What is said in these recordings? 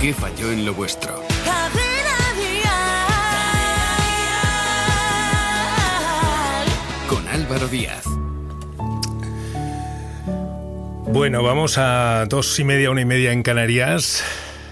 ¿Qué falló en lo vuestro? Con Álvaro Díaz. Bueno, vamos a 2:30, 1:30 en Canarias.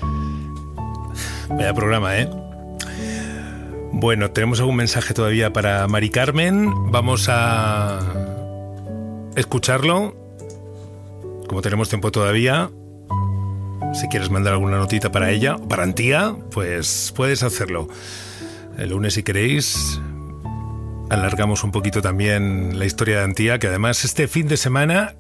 Vaya programa, ¿eh? Bueno, tenemos algún mensaje todavía para Mari Carmen. Vamos a escucharlo. Como tenemos tiempo todavía, si quieres mandar alguna notita para ella o para Antía, pues puedes hacerlo. El lunes, si queréis, alargamos un poquito también la historia de Antía, que además este fin de semana,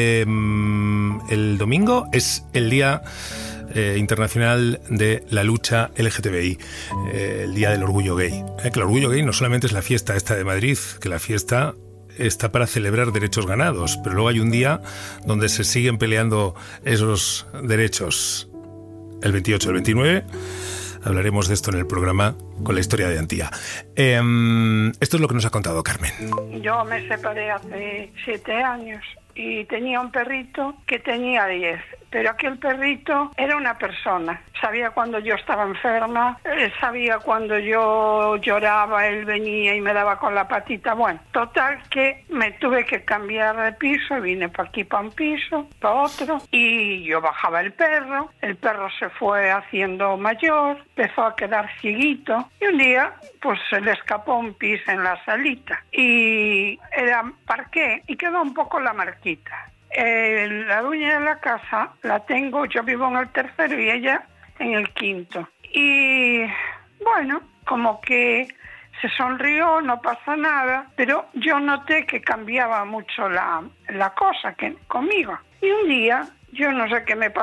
el domingo, es el Día Internacional de la Lucha LGTBI, el Día del Orgullo Gay. Que el Orgullo Gay no solamente es la fiesta esta de Madrid, que la fiesta está para celebrar derechos ganados, pero luego hay un día donde se siguen peleando esos derechos. El 28, el 29... hablaremos de esto en el programa con la historia de Antía. Esto es lo que nos ha contado Carmen. Yo me separé hace 7 años y tenía un perrito que tenía 10. Pero aquel perrito era una persona. Sabía cuando yo estaba enferma, sabía cuando yo lloraba, él venía y me daba con la patita. Bueno, total que me tuve que cambiar de piso, vine para aquí, para un piso, para otro, y yo bajaba el perro se fue haciendo mayor, empezó a quedar cieguito, y un día pues se le escapó un pis en la salita, y era parqué, y quedó un poco la marquita. La dueña de la casa la tengo, yo vivo en el tercero y ella en el quinto. Y bueno, como que se sonrió, no pasa nada, pero yo noté que cambiaba mucho la cosa que conmigo. Y un día, yo no sé qué me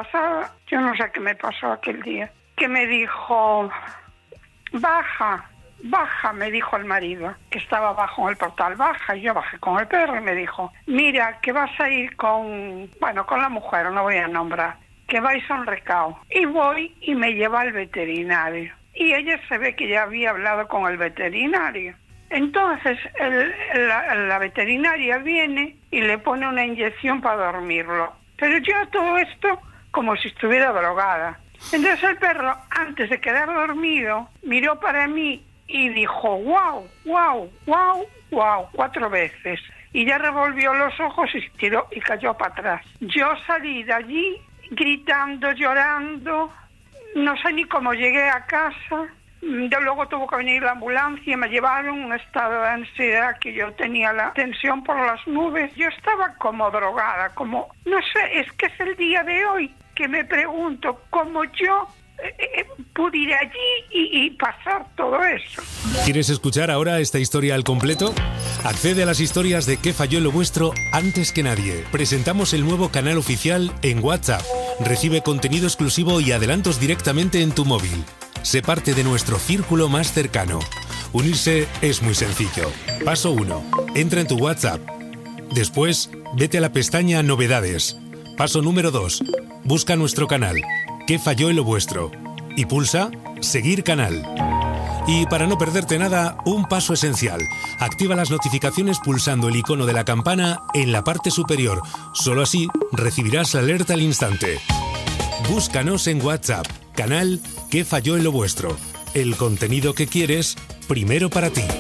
pasó aquel día, que me dijo, baja, me dijo el marido, que estaba abajo en el portal, baja, y yo bajé con el perro y me dijo, mira, que vas a ir con la mujer, no voy a nombrar, que vais a un recao. Y voy y me lleva al veterinario. Y ella se ve que ya había hablado con el veterinario. Entonces la veterinaria viene y le pone una inyección para dormirlo. Pero yo todo esto como si estuviera drogada. Entonces el perro, antes de quedar dormido, miró para mí y dijo, wow, wow, wow, wow, 4 veces. Y ya revolvió los ojos y tiró y cayó para atrás. Yo salí de allí gritando, llorando, no sé ni cómo llegué a casa. Luego tuvo que venir la ambulancia, me llevaron en un estado de ansiedad que yo tenía la tensión por las nubes. Yo estaba como drogada, como, no sé, es que es el día de hoy que me pregunto cómo yo pude ir allí y pasar todo eso. ¿Quieres escuchar ahora esta historia al completo? Accede a las historias de ¿Qué falló en lo vuestro? Antes que nadie. Presentamos el nuevo canal oficial en WhatsApp. Recibe contenido exclusivo y adelantos directamente en tu móvil. Sé parte de nuestro círculo más cercano. Unirse es muy sencillo. Paso 1. Entra en tu WhatsApp. Después, vete a la pestaña Novedades. Paso número 2. Busca nuestro canal. ¿Qué falló en lo vuestro? Y pulsa Seguir canal. Y para no perderte nada, un paso esencial. Activa las notificaciones pulsando el icono de la campana en la parte superior. Solo así recibirás la alerta al instante. Búscanos en WhatsApp. Canal ¿Qué falló en lo vuestro? El contenido que quieres, primero para ti.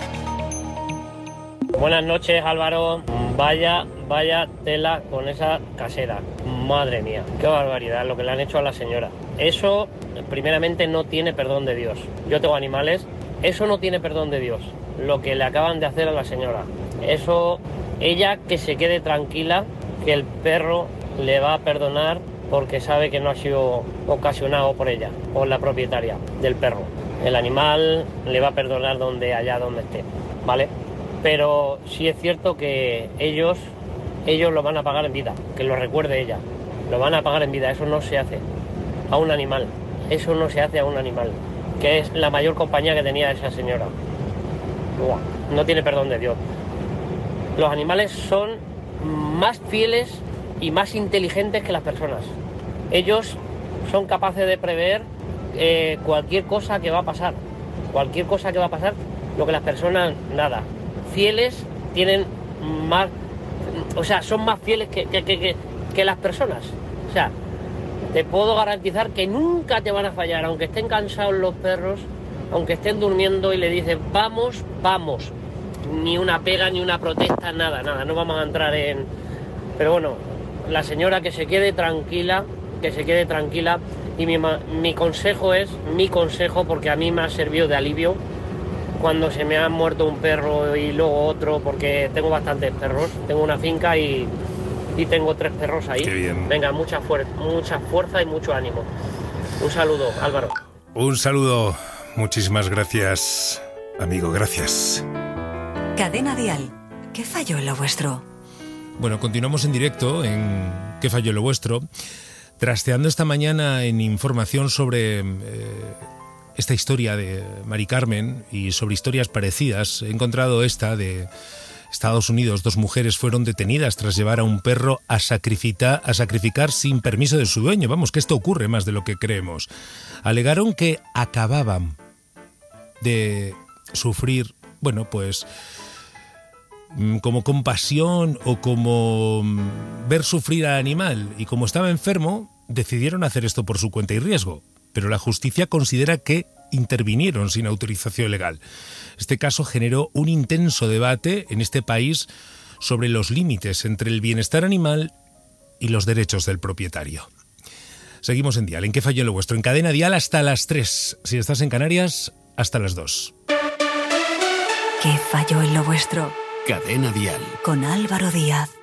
Buenas noches, Álvaro. Vaya tela con esa casera. Madre mía, qué barbaridad lo que le han hecho a la señora. Eso, primeramente, no tiene perdón de Dios. Yo tengo animales, eso no tiene perdón de Dios. Lo que le acaban de hacer a la señora. Eso, ella que se quede tranquila, que el perro le va a perdonar porque sabe que no ha sido ocasionado por ella, por la propietaria del perro. El animal le va a perdonar allá donde esté, ¿vale? Pero sí es cierto que ellos lo van a pagar en vida, que lo recuerde ella. Lo van a pagar en vida, eso no se hace a un animal. Eso no se hace a un animal, que es la mayor compañía que tenía esa señora. No tiene perdón de Dios. Los animales son más fieles y más inteligentes que las personas. Ellos son capaces de prever cualquier cosa que va a pasar. Cualquier cosa que va a pasar, lo que las personas nada. Fieles tienen más, o sea, son más fieles que las personas. O sea, te puedo garantizar que nunca te van a fallar, aunque estén cansados los perros, aunque estén durmiendo y le dices vamos, vamos. Ni una pega, ni una protesta, nada, no vamos a entrar en... Pero bueno, la señora que se quede tranquila, y mi consejo es, porque a mí me ha servido de alivio cuando se me ha muerto un perro y luego otro, porque tengo bastantes perros, tengo una finca y tengo 3 perros ahí. Qué bien. Venga, mucha fuerza y mucho ánimo. Un saludo, Álvaro. Un saludo, muchísimas gracias, amigo, gracias. Cadena Dial, ¿qué falló en lo vuestro? Bueno, continuamos en directo en ¿Qué falló en lo vuestro? Trasteando esta mañana en información sobre esta historia de Mari Carmen y sobre historias parecidas. He encontrado esta de Estados Unidos. 2 mujeres fueron detenidas tras llevar a un perro a sacrificar sin permiso de su dueño. Vamos, que esto ocurre más de lo que creemos. Alegaron que acababan de sufrir, bueno, pues como compasión o como ver sufrir al animal, y como estaba enfermo decidieron hacer esto por su cuenta y riesgo, pero la justicia considera que intervinieron sin autorización legal. Este caso generó un intenso debate en este país sobre los límites entre el bienestar animal y los derechos del propietario. Seguimos en Dial, ¿en qué falló lo vuestro? En Cadena Dial hasta las 3, si estás en Canarias, hasta las 2. ¿Qué falló en lo vuestro? Cadena Dial. Con Álvaro Díaz.